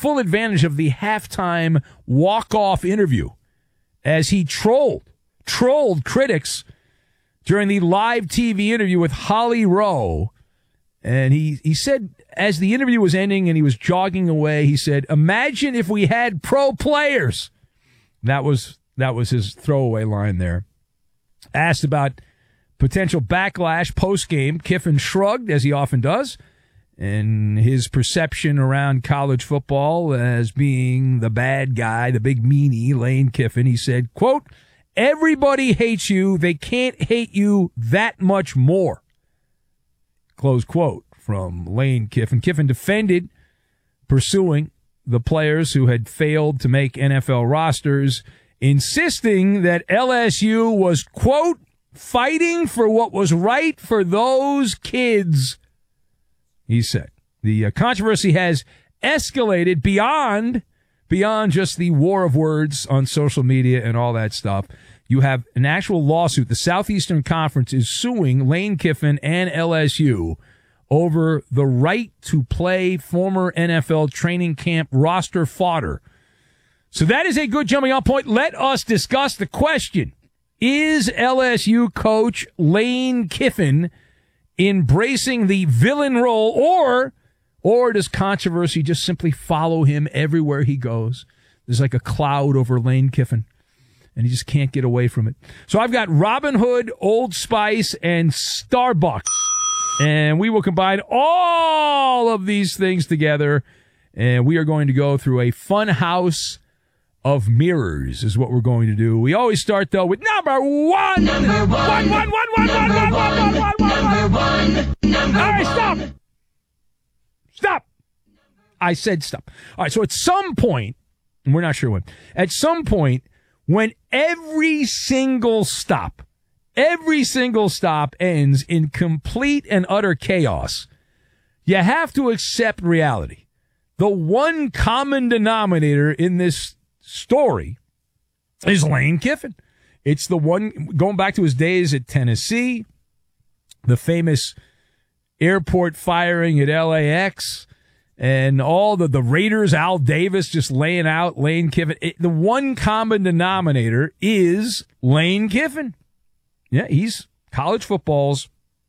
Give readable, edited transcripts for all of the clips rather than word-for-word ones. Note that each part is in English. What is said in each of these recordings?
full advantage of the halftime walk-off interview as he trolled critics during the live TV interview with Holly Rowe. And he said, as the interview was ending and he was jogging away, he said, "Imagine if we had pro players." That was his throwaway line there. Asked about potential backlash post-game, Kiffin shrugged, as he often does, and his perception around college football as being the bad guy, the big meanie, Lane Kiffin. He said, quote, "Everybody hates you. They can't hate you that much more." Close quote from Lane Kiffin. Kiffin defended pursuing the players who had failed to make NFL rosters, insisting that LSU was, quote, "fighting for what was right for those kids," he said. The controversy has escalated beyond just the war of words on social media and all that stuff. You have an actual lawsuit. The Southeastern Conference is suing Lane Kiffin and LSU over the right to play former NFL training camp roster fodder. So that is a good jumping off point. Let us discuss the question. Is LSU coach Lane Kiffin embracing the villain role, or does controversy just simply follow him everywhere he goes? There's like a cloud over Lane Kiffin, and he just can't get away from it. So I've got Robin Hood, Old Spice, and Starbucks, and we will combine all of these things together, and we are going to go through a fun house of mirrors is what we're going to do. We always start, though, with number one. All right, stop. I said stop. All right, so at some point, and we're not sure when, at some point, when every single stop ends in complete and utter chaos, you have to accept reality. The one common denominator in this story is Lane Kiffin. It's the one going back to his days at Tennessee, the famous airport firing at LAX, and all the Raiders, Al Davis just laying out Lane Kiffin. The one common denominator is Lane Kiffin. Yeah, he's college football's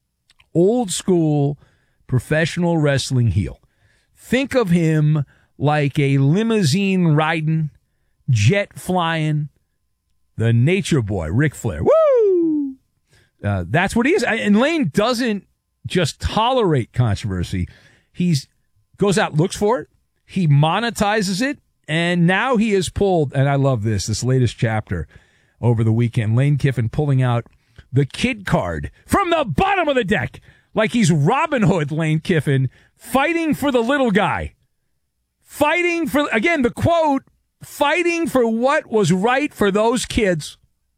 old school professional wrestling heel. Think of him like a limousine riding, jet flying, the nature boy, Ric Flair. Woo! That's what he is. And Lane doesn't just tolerate controversy. He's goes out, looks for it. He monetizes it. And now he has pulled, and I love this latest chapter over the weekend, Lane Kiffin pulling out the kid card from the bottom of the deck, like he's Robin Hood, Lane Kiffin, fighting for the little guy. Fighting for, again, the quote, fighting for what was right for those kids.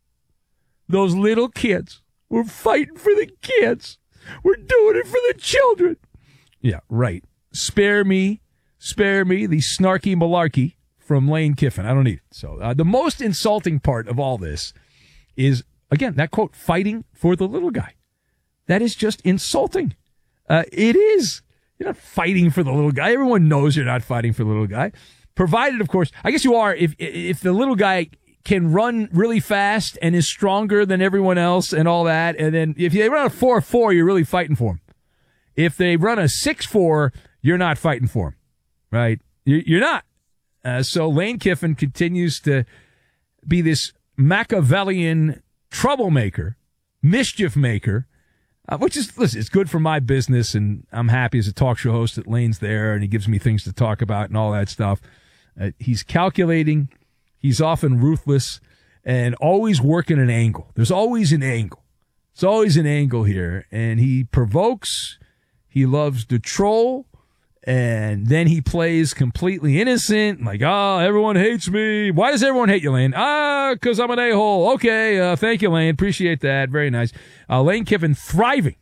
Those little kids. We're fighting for the kids. We're doing it for the children. Yeah, right. Spare me, the snarky malarkey from Lane Kiffin. I don't need it. So the most insulting part of all this is, again, that quote, fighting for the little guy. That is just insulting. It is. You're not fighting for the little guy. Everyone knows you're not fighting for the little guy. Provided, of course, I guess you are if the little guy can run really fast and is stronger than everyone else and all that. And then if they run a 4.4, you're really fighting for him. If they run a 6.4, you're not fighting for him, right? You're not. So Lane Kiffin continues to be this Machiavellian troublemaker, mischief maker, which is, listen, it's good for my business, and I'm happy as a talk show host that Lane's there, and he gives me things to talk about and all that stuff. He's calculating. He's often ruthless and always working an angle. There's always an angle. It's always an angle here, and he provokes. He loves to troll, and then he plays completely innocent, like, oh, everyone hates me. Why does everyone hate you, Lane? Because I'm an a-hole. Okay, thank you, Lane. Appreciate that. Very nice. Lane Kiffin thriving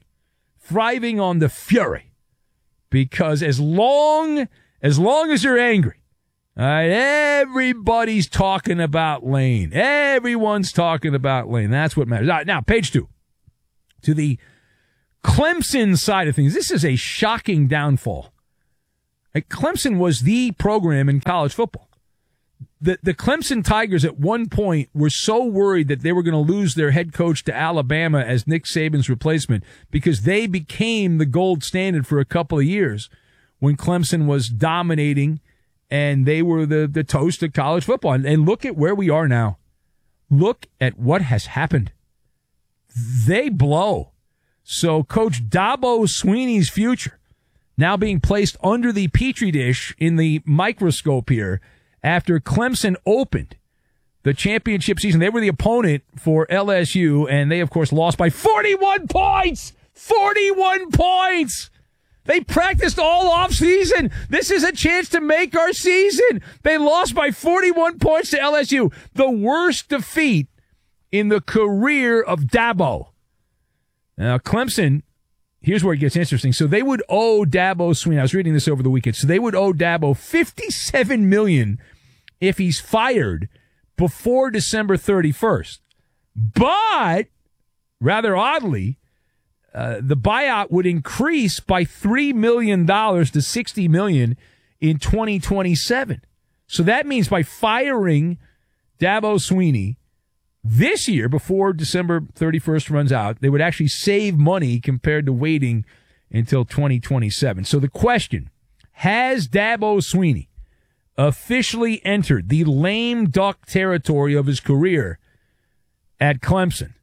on the fury, because as long as you're angry, all right, everybody's talking about Lane. Everyone's talking about Lane. That's what matters. All right, now, page 2. To the Clemson side of things, this is a shocking downfall. Like, Clemson was the program in college football. The Clemson Tigers at one point were so worried that they were going to lose their head coach to Alabama as Nick Saban's replacement because they became the gold standard for a couple of years when Clemson was dominating and they were the toast of college football. And look at where we are now. Look at what has happened. They blow. So Coach Dabo Swinney's future now being placed under the petri dish in the microscope here after Clemson opened the championship season. They were the opponent for LSU, and they, of course, lost by 41 points! 41 points! They practiced all offseason. This is a chance to make our season. They lost by 41 points to LSU. The worst defeat in the career of Dabo. Now, Clemson, here's where it gets interesting. So they would owe Dabo Swinney. I was reading this over the weekend. So they would owe Dabo $57 million if he's fired before December 31st. But, rather oddly, the buyout would increase by $3 million to $60 million in 2027. So that means by firing Dabo Swinney this year, before December 31st runs out, they would actually save money compared to waiting until 2027. So the question, has Dabo Swinney officially entered the lame duck territory of his career at Clemson?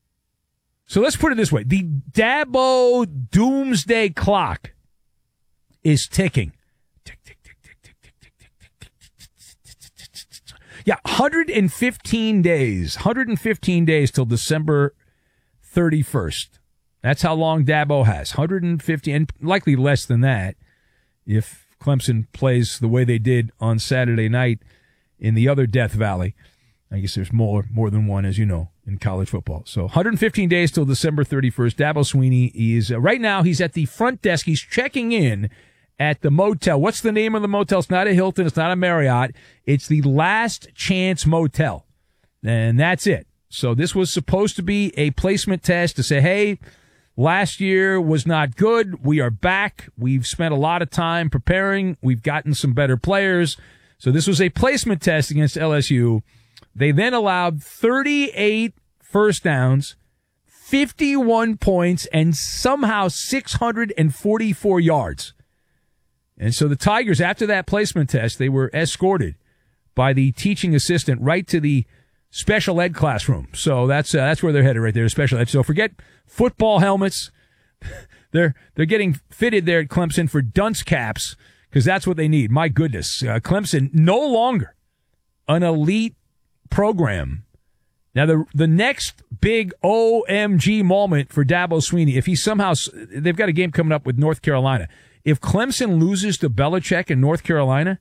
So let's put it this way. The Dabo doomsday clock is ticking. Tick, tick, tick, tick, tick, tick, tick, tick, tick, tick, tick, tick, tick. Yeah, 115 days. 115 days till December 31st. That's how long Dabo has. 150, and likely less than that if Clemson plays the way they did on Saturday night in the other Death Valley. I guess there's more than one, as you know, in college football. So 115 days till December 31st. Dabo Swinney is, right now, he's at the front desk. He's checking in at the motel. What's the name of the motel? It's not a Hilton. It's not a Marriott. It's the Last Chance Motel. And that's it. So this was supposed to be a placement test to say, hey, last year was not good. We are back. We've spent a lot of time preparing. We've gotten some better players. So this was a placement test against LSU. They then allowed 38 first downs, 51 points, and somehow 644 yards. And so the Tigers, after that placement test, they were escorted by the teaching assistant right to the special ed classroom. So that's where they're headed right there, special ed. So forget football helmets. They're getting fitted there at Clemson for dunce caps because that's what they need. My goodness. Clemson no longer an elite program. Now, the next big OMG moment for Dabo Swinney, if he somehow, they've got a game coming up with North Carolina. If Clemson loses to Belichick in North Carolina,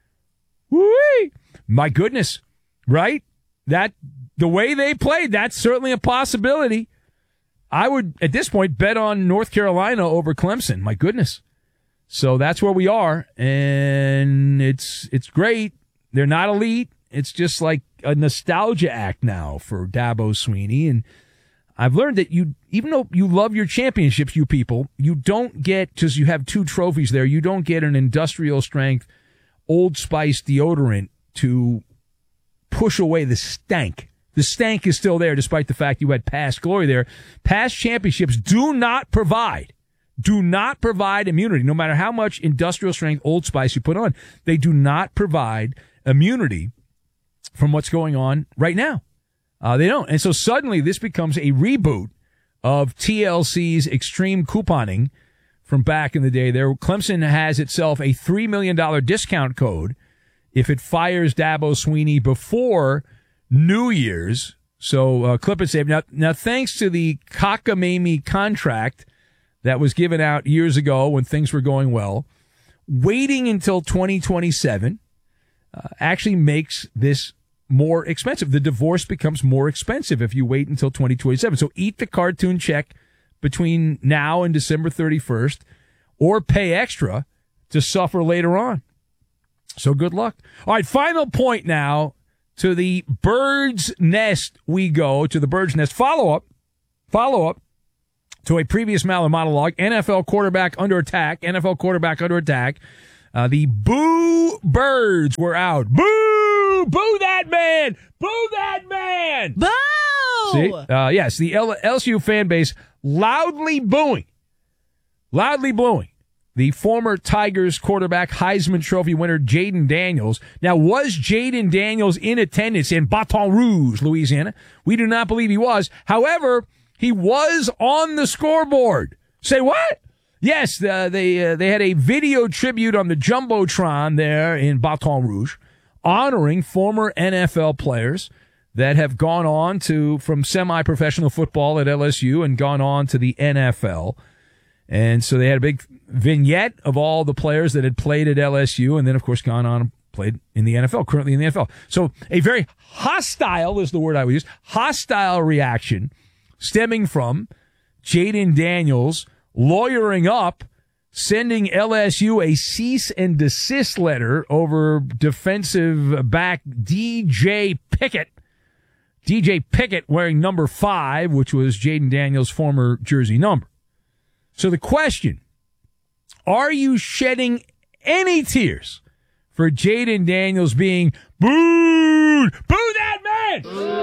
whoo, my goodness, right? That, the way they played, that's certainly a possibility. I would, at this point, bet on North Carolina over Clemson. My goodness. So that's where we are, and it's great. They're not elite. It's just like a nostalgia act now for Dabo Swinney. And I've learned that even though you love your championships, you people, you don't get, because you have 2 trophies there, you don't get an industrial strength Old Spice deodorant to push away the stank. The stank is still there despite the fact you had past glory there. Past championships do not provide immunity. No matter how much industrial strength Old Spice you put on, they do not provide immunity from what's going on right now. They don't. And so suddenly this becomes a reboot of TLC's extreme couponing from back in the day there. Clemson has itself a $3 million discount code if it fires Dabo Swinney before New Year's. So clip and save. Now, thanks to the cockamamie contract that was given out years ago when things were going well, waiting until 2027 actually makes this more expensive. The divorce becomes more expensive if you wait until 2027. So eat the cartoon check between now and December 31st or pay extra to suffer later on. So good luck. All right, final point now. To the bird's nest we go, to the bird's nest. Follow up to a previous Maller monologue. NFL quarterback under attack. The Boo Birds were out. Boo! Boo that man! Boo that man! Boo! See? Yes, the LSU fan base loudly booing the former Tigers quarterback, Heisman Trophy winner, Jayden Daniels. Now, was Jayden Daniels in attendance in Baton Rouge, Louisiana? We do not believe he was. However, he was on the scoreboard. Say what? Yes, they had a video tribute on the Jumbotron there in Baton Rouge, honoring former NFL players that have gone on from semi-professional football at LSU and gone on to the NFL. And so they had a big vignette of all the players that had played at LSU and then, of course, gone on and played in the NFL, currently in the NFL. So a very hostile is the word I would use, hostile reaction stemming from Jayden Daniels lawyering up, sending LSU a cease and desist letter over defensive back DJ Pickett. DJ Pickett wearing number 5, which was Jayden Daniels' former jersey number. So the question, are you shedding any tears for Jayden Daniels being booed? Boo that man!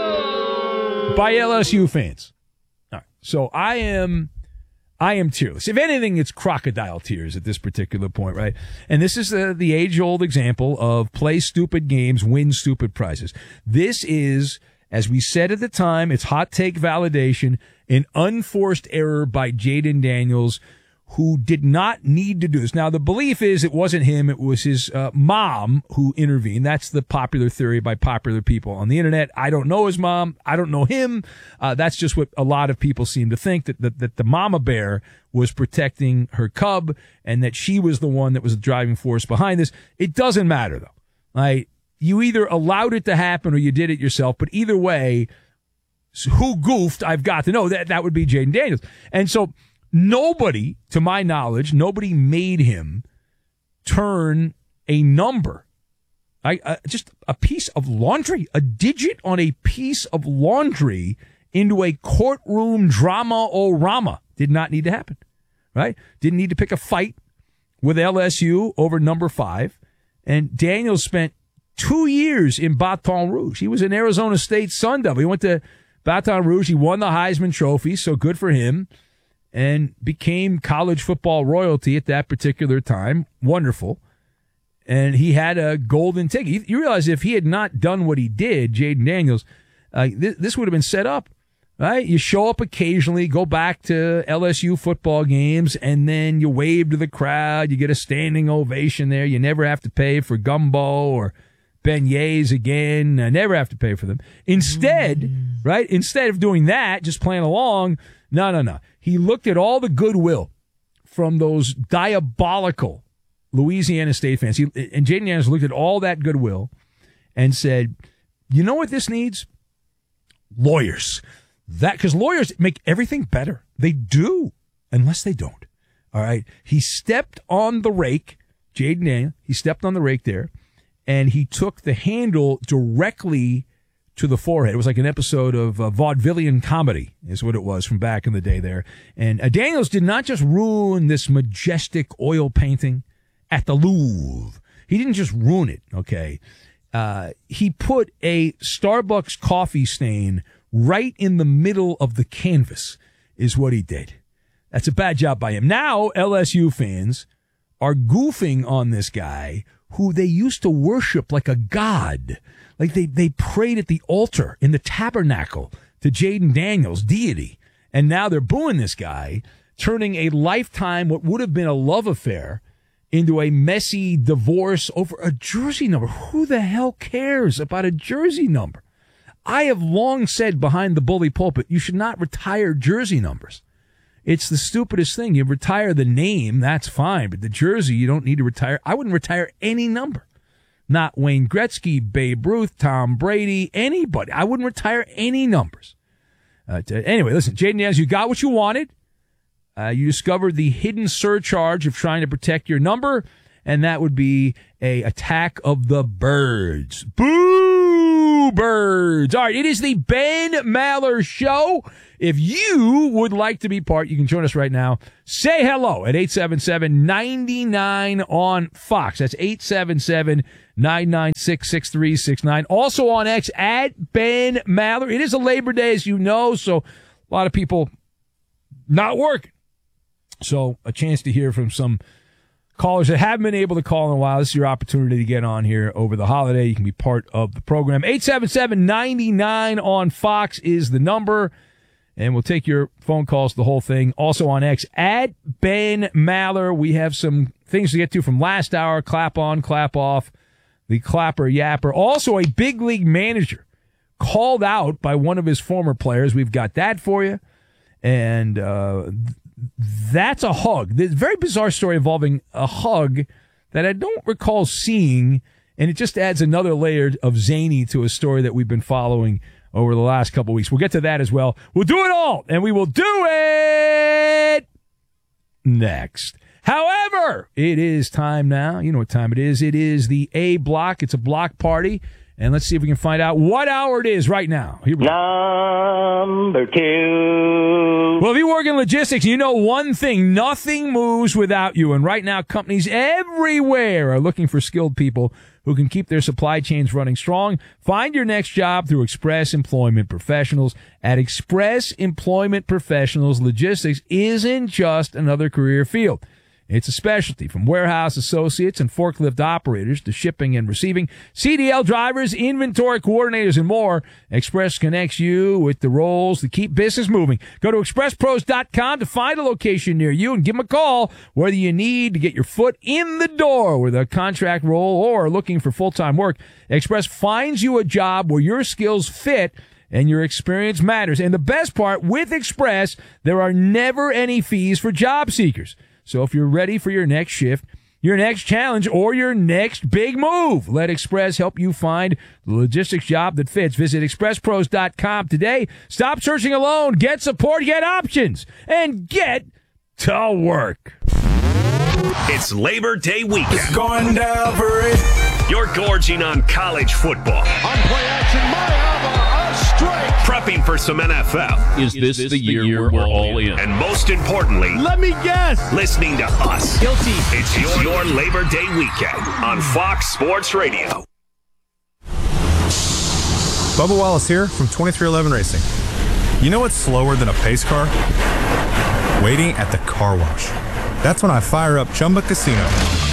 By LSU fans. All right. So I am tearless. If anything, it's crocodile tears at this particular point, right? And this is the age-old example of play stupid games, win stupid prizes. This is, as we said at the time, it's hot take validation, an unforced error by Jayden Daniels, who did not need to do this. Now, the belief is it wasn't him. It was his mom who intervened. That's the popular theory by popular people on the internet. I don't know his mom. I don't know him. That's just what a lot of people seem to think, that the mama bear was protecting her cub and that she was the one that was the driving force behind this. It doesn't matter, though. Right? You either allowed it to happen or you did it yourself. But either way, who goofed, I've got to know. That would be Jayden Daniels. And so nobody, to my knowledge, nobody made him turn a number. Just a piece of laundry, a digit on a piece of laundry into a courtroom drama-o-rama. Did not need to happen, right? Didn't need to pick a fight with LSU over number 5. And Daniels spent 2 years in Baton Rouge. He was an Arizona State Sun Devil. He went to Baton Rouge. He won the Heisman Trophy, so good for him, and became college football royalty at that particular time. Wonderful. And he had a golden ticket. You realize if he had not done what he did, Jayden Daniels, this would have been set up, right? You show up occasionally, go back to LSU football games, and then you wave to the crowd. You get a standing ovation there. You never have to pay for gumbo or beignets again. Never have to pay for them. Instead of doing that, just playing along, no. He looked at all the goodwill from those diabolical Louisiana State fans. And Jayden Daniels looked at all that goodwill and said, you know what this needs? Lawyers. Because lawyers make everything better. They do, unless they don't. All right. He stepped on the rake, Jayden Daniels, he stepped on the rake there, and he took the handle directly to the forehead. It was like an episode of vaudevillian comedy is what it was from back in the day there. And Daniels did not just ruin this majestic oil painting at the Louvre. He didn't just ruin it, okay? He put a Starbucks coffee stain right in the middle of the canvas is what he did. That's a bad job by him. Now LSU fans are goofing on this guy who they used to worship like a god. Like they prayed at the altar in the tabernacle to Jayden Daniels, deity. And now they're booing this guy, turning a lifetime, what would have been a love affair, into a messy divorce over a jersey number. Who the hell cares about a jersey number? I have long said behind the bully pulpit, you should not retire jersey numbers. It's the stupidest thing. You retire the name, that's fine, but the jersey you don't need to retire. I wouldn't retire any number. Not Wayne Gretzky, Babe Ruth, Tom Brady, anybody. I wouldn't retire any numbers. Anyway, listen, Jayden Daniels, you got what you wanted. You discovered the hidden surcharge of trying to protect your number, and that would be a attack of the birds. Boo! Birds. All right, it is the Ben Maller Show. If you would like to be part, you can join us right now. Say hello at 877-99 on Fox. That's 877-996-6369. Also on X at Ben Maller. It is a Labor Day, as you know, so a lot of people not working. So a chance to hear from some callers that haven't been able to call in a while. This is your opportunity to get on here over the holiday. You can be part of the program. 877-99 on Fox is the number. And we'll take your phone calls, the whole thing. Also on X, at Ben Maller. We have some things to get to from last hour. Clap on, clap off, the clapper yapper. Also a big league manager called out by one of his former players. We've got that for you. And that's a hug. There's a very bizarre story involving a hug that I don't recall seeing, and it just adds another layer of zany to a story that we've been following over the last couple of weeks. We'll get to that as well. We'll do it all, and we will do it next. However, it is time now. You know what time it is. It is the A block. It's a block party. And let's see if we can find out what hour it is right now. Here we go. Number 2. Well, if you work in logistics, you know one thing. Nothing moves without you. And right now, companies everywhere are looking for skilled people who can keep their supply chains running strong. Find your next job through Express Employment Professionals. At Express Employment Professionals, logistics isn't just another career field. It's a specialty, from warehouse associates and forklift operators to shipping and receiving, CDL drivers, inventory coordinators, and more. Express connects you with the roles to keep business moving. Go to expresspros.com to find a location near you and give them a call, whether you need to get your foot in the door with a contract role or looking for full-time work. Express finds you a job where your skills fit and your experience matters. And the best part, with Express, there are never any fees for job seekers. So if you're ready for your next shift, your next challenge, or your next big move, let Express help you find the logistics job that fits. Visit expresspros.com today. Stop searching alone. Get support, get options, and get to work. It's Labor Day weekend. It's going down for it. You're gorging on college football. On play action, Mariava, a strike. Prepping for some NFL. Is this the year we're all in? And most importantly, Let me guess. listening to us. Guilty. It's your Labor Day weekend on Fox Sports Radio. Bubba Wallace here from 2311 Racing. You know what's slower than a pace car? Waiting at the car wash. That's when I fire up Chumba Casino.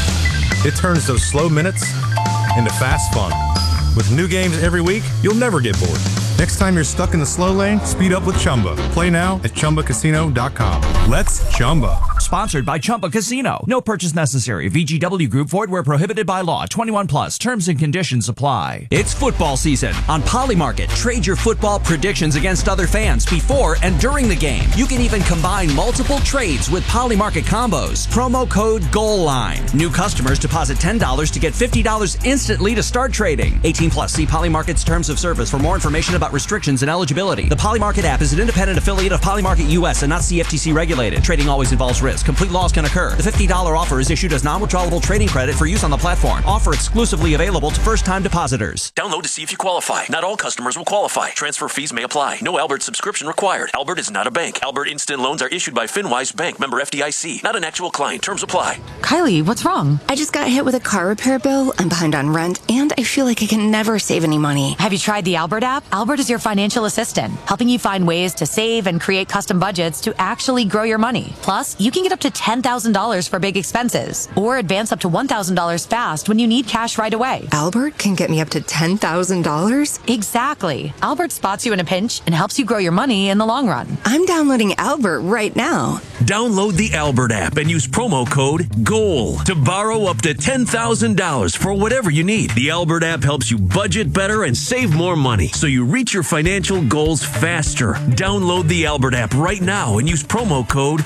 It turns those slow minutes into fast fun. With new games every week, you'll never get bored. Next time you're stuck in the slow lane, speed up with Chumba. Play now at ChumbaCasino.com. Let's Chumba. Sponsored by Chumba Casino. No purchase necessary. VGW Group. Void where prohibited by law. 21 plus. Terms and conditions apply. It's football season. On Polymarket, trade your football predictions against other fans before and during the game. You can even combine multiple trades with Polymarket combos. Promo code GOALLINE. New customers deposit $10 to get $50 instantly to start trading. 18 plus. See Polymarket's terms of service for more information about restrictions and eligibility. The Polymarket app is an independent affiliate of Polymarket US and not CFTC regulated. Trading always involves risk. Complete loss can occur. The $50 offer is issued as non-withdrawable trading credit for use on the platform. Offer exclusively available to first-time depositors. Download to see if you qualify. Not all customers will qualify. Transfer fees may apply. No Albert subscription required. Albert is not a bank. Albert Instant Loans are issued by FinWise Bank, member FDIC. Not an actual client. Terms apply. Kylie, what's wrong? I just got hit with a car repair bill. I'm behind on rent, and I feel like I can never save any money. Have you tried the Albert app? Albert is your financial assistant, helping you find ways to save and create custom budgets to actually grow your money. Plus, you can get up to $10,000 for big expenses, or advance up to $1,000 fast when you need cash right away. Albert can get me up to $10,000? Exactly. Albert spots you in a pinch and helps you grow your money in the long run. I'm downloading Albert right now. Download the Albert app and use promo code GOAL to borrow up to $10,000 for whatever you need. The Albert app helps you budget better and save more money so you reach your financial goals faster. Download the Albert app right now and use promo code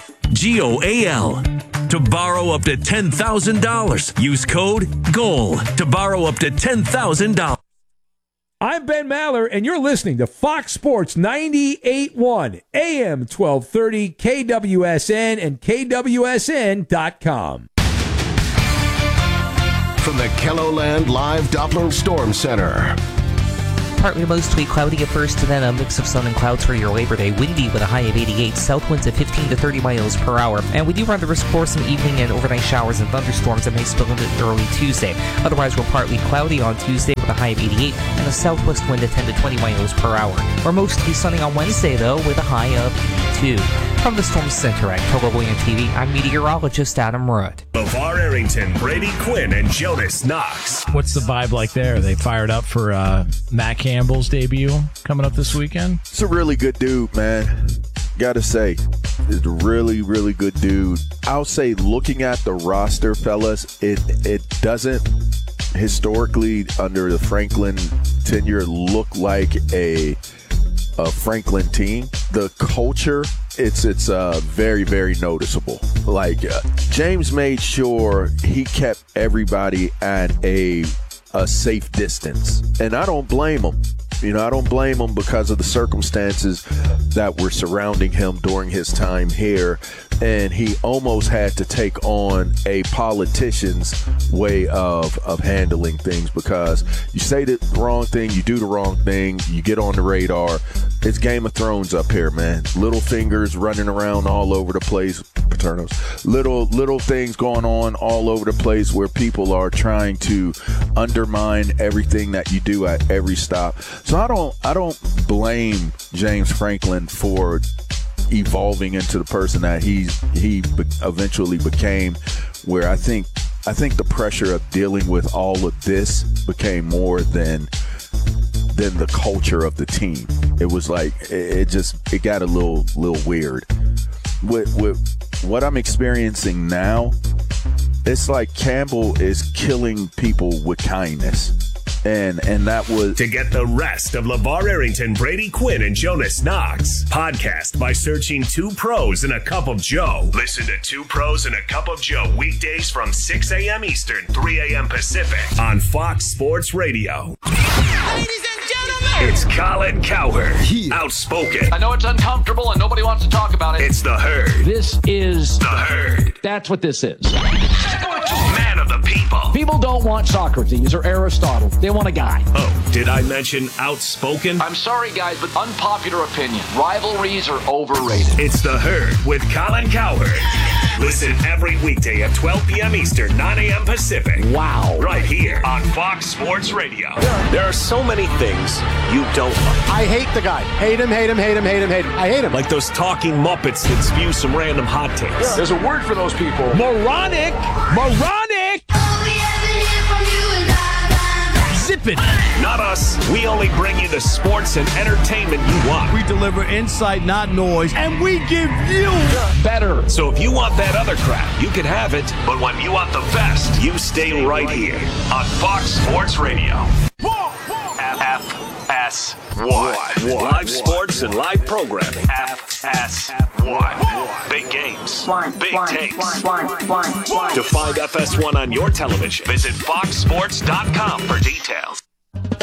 GOAL to borrow up to $10,000. Use code GOAL to borrow up to $10,000. I'm Ben Maller, and you're listening to Fox Sports 98.1 AM 1230 KWSN and KWSN.com. From the KELOLAND Live Doppler Storm Center, partly mostly cloudy at first, and then a mix of sun and clouds for your Labor Day. Windy with a high of 88, south winds at 15 to 30 miles per hour. And we do run the risk for some evening and overnight showers and thunderstorms that may spill into early Tuesday. Otherwise, we're partly cloudy on Tuesday with a high of 88 and a southwest wind at 10 to 20 miles per hour. We're mostly sunny on Wednesday, though, with a high of 2. From the Storm Center at KOGO TV, I'm meteorologist Adam Rudd. LeVar Arrington, Brady Quinn, and Jonas Knox. What's the vibe like there? Are they fired up for Matt Campbell's debut coming up this weekend? It's a really good dude, man. Gotta say, it's a really, really good dude. I'll say, looking at the roster, fellas, it doesn't historically under the Franklin tenure look like a Franklin team. The culture, it's very, very noticeable. Like James made sure he kept everybody at a safe distance, and I don't blame him. I don't blame him because of the circumstances that were surrounding him during his time here. And he almost had to take on a politician's way of handling things, because you say the wrong thing, you do the wrong thing, you get on the radar. It's Game of Thrones up here, man. Little fingers running around all over the place. Paternos. Little things going on all over the place where people are trying to undermine everything that you do at every stop. So I don't blame James Franklin for evolving into the person that he eventually became, where I think the pressure of dealing with all of this became more than the culture of the team. It was like it got a little weird. With what I'm experiencing now, it's like Campbell is killing people with kindness. And that was... To get the rest of LeVar Arrington, Brady Quinn, and Jonas Knox, podcast by searching Two Pros and a Cup of Joe. Listen to Two Pros and a Cup of Joe weekdays from 6 a.m. Eastern, 3 a.m. Pacific on Fox Sports Radio. Ladies and gentlemen, it's Colin Cowherd, outspoken. I know it's uncomfortable and nobody wants to talk about it. It's The Herd. This is The Herd. That's what this is. Man of the people. People don't want Socrates or Aristotle. They want a guy. Oh, did I mention outspoken? I'm sorry, guys, but unpopular opinion. Rivalries are overrated. It's The Herd with Colin Cowherd. Listen every weekday at 12 p.m. Eastern, 9 a.m. Pacific. Wow. Right here on Fox Sports Radio. There are so many things you don't like. I hate the guy. Hate him, hate him, hate him, hate him, hate him. I hate him. Like those talking Muppets that spew some random hot takes. There's a word for those people. Moronic! Zip it! Not us. We only bring you the sports and entertainment you want. We deliver insight, not noise, and we give you better. So if you want that other crap, you can have it. But when you want the best, you stay right here on Fox Sports Radio. FS1. Live sports and live programming. FS1. Big games. Big takes. To find FS1 on your television, visit foxsports.com for details.